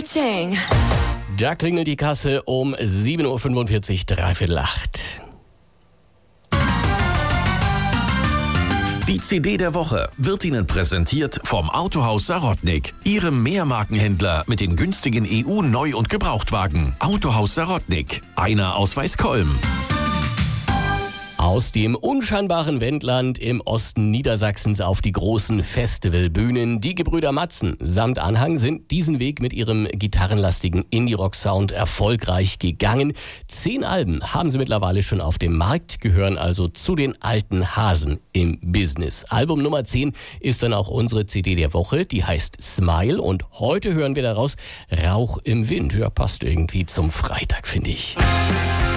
Ka-ching. Da klingelt die Kasse um 7.45 Uhr, 7:45. Die CD der Woche wird Ihnen präsentiert vom Autohaus Sarotnik, Ihrem Mehrmarkenhändler mit den günstigen EU-Neu- und Gebrauchtwagen. Autohaus Sarotnik, einer aus Weißkolm. Aus dem unscheinbaren Wendland im Osten Niedersachsens auf die großen Festivalbühnen. Die Gebrüder Matzen samt Anhang sind diesen Weg mit ihrem gitarrenlastigen Indie-Rock-Sound erfolgreich gegangen. 10 Alben haben sie mittlerweile schon auf dem Markt, gehören also zu den alten Hasen im Business. Album Nummer 10 ist dann auch unsere CD der Woche, die heißt Smile, und heute hören wir daraus Rauch im Wind. Ja, passt irgendwie zum Freitag, finde ich.